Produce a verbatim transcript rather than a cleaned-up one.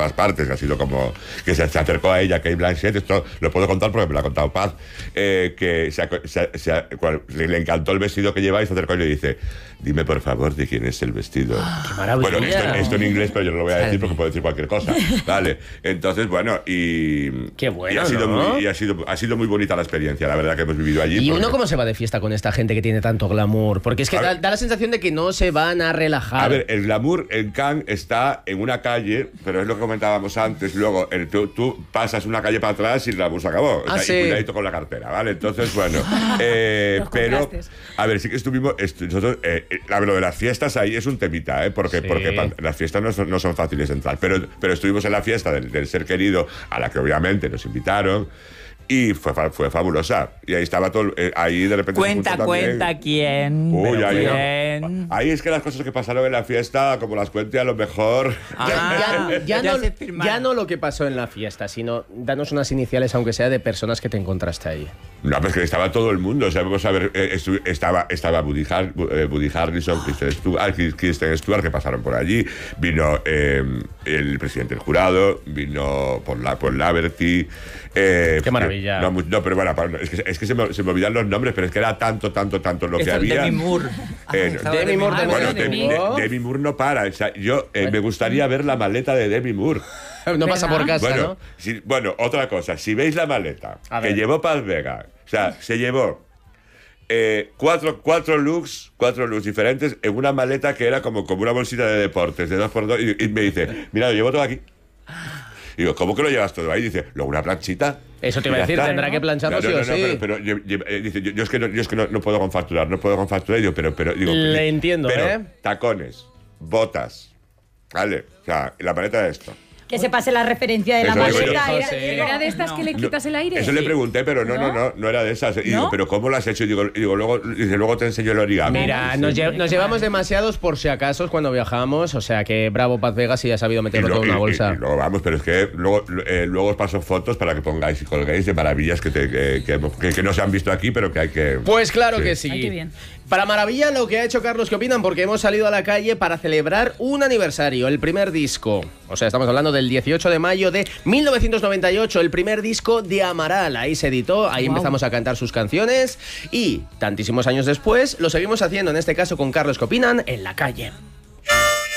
todas partes, ha sido como que se, se acercó a ella, Kate Blanchett, esto lo puedo contar porque me lo ha contado Paz, eh, que se, se, se, cual, le, le encantó el vestido que lleva y se acercó y le dice, dime por favor de quién es el vestido. ¡Qué maravilla! Bueno, esto, esto en inglés, pero yo no lo voy a decir porque puedo decir cualquier cosa. Vale, entonces, bueno, y... Qué bueno, y ha sido, ¿no? muy, y ha sido, ha sido muy bonita la experiencia, la verdad, que hemos vivido allí. ¿Y porque... uno cómo se va de fiesta con esta gente que tiene tanto glamour? Porque es que da, da la sensación de que no se van a relajar. A ver, el glamour en Cannes está en una calle, pero es lo que comentábamos antes. Luego, el, tú, tú pasas una calle para atrás y el glamour se acabó. Ah, o sea, sí. Y cuidadito con la cartera, ¿vale? Entonces, bueno. eh, pero, a ver, sí que estuvimos. Est nosotros, eh, la, lo de las fiestas ahí es un temita, ¿eh? Porque, sí. porque las fiestas no son, no son fáciles de entrar. Pero, pero estuvimos en la fiesta del, del ser querido, a la que obviamente nos invitaron. Y fue, fue fabulosa. Y ahí estaba todo. Eh, ahí de repente. Cuenta, cuenta quién. Uy, ahí, quién. ahí es que las cosas que pasaron en la fiesta, como las cuente, a lo mejor. Ya, ya, ya, Ya no, se firmaron. ya no lo que pasó en la fiesta, sino danos unas iniciales, aunque sea de personas que te encontraste ahí. No, pues que estaba todo el mundo. O sea, vamos a ver, eh, estu- estaba, estaba Woody, Har eh, Woody Harrelson, Kristen Stewart, Kristen Stewart, que pasaron por allí. Vino eh, el presidente del jurado, vino por la por Laverty. Eh, Qué maravilla. No, no, pero bueno, es que, es que se, me, se me olvidan los nombres, pero es que era tanto, tanto, tanto lo que Esto, había. Demi Moore. Eh, Estaba Demi Moore, Demi Bueno, Moore. Demi, de- Demi Moore no para. O sea, yo eh, me gustaría ver la maleta de Demi Moore. No pasa por casa, Bueno, ¿no? si- bueno, otra cosa. Si veis la maleta A que ver. llevó Paz Vega, o sea, se llevó eh, cuatro, cuatro looks, cuatro looks diferentes en una maleta que era como, como una bolsita de deportes, de dos por dos, y, y me dice, mira, lo llevo todo aquí. Y digo, ¿cómo que lo llevas todo ahí? Dice, luego una planchita. Eso te iba Y a ya decir, está. tendrá que plancharlo No, no, sí o no, no, sí. pero, pero yo, yo- eh, dice, yo, yo es que, no, yo es que no, no puedo con facturar, no puedo con facturar. Y digo, pero, pero, digo, Le pero- entiendo, pero, ¿eh? tacones, botas, ¿vale? O sea, la maleta de esto. Que se pase la referencia de la Eso digo maleta. yo. Era, Sí. digo, ¿Era de estas No. que le quitas el aire? Eso le pregunté, pero no, no, no, no era de esas. Y digo, ¿No? ¿pero cómo lo has hecho? Y digo, y digo luego, dice, luego te enseño el origami. Mira, Sí. nos, lle- nos llevamos demasiados por si acaso cuando viajamos, o sea que bravo Paz Vega si ha sabido Y meterlo todo luego, en una y- bolsa. y- y luego vamos, pero es que luego, eh, luego os paso fotos para que pongáis y colguéis de maravillas que, te- que, que, que- que no se han visto aquí, pero que hay que... Pues claro Sí. que sí. Ay, qué bien. Para maravilla lo que ha hecho Carlos, ¿qué opinan? Porque hemos salido a la calle para celebrar un aniversario, el primer disco. O sea, estamos hablando del dieciocho de mayo de mil novecientos noventa y ocho, el primer disco de Amaral. Ahí se editó, ahí Wow. empezamos a cantar sus canciones y tantísimos años después lo seguimos haciendo, en este caso con Carlos, ¿qué opinan? En la calle.